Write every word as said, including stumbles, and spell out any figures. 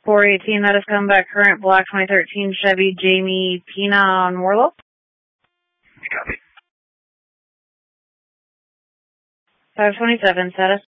four eighteen, that is come back current, black twenty thirteen Chevy Jamie Pina on Warlow. Copy. five twenty-seven, status.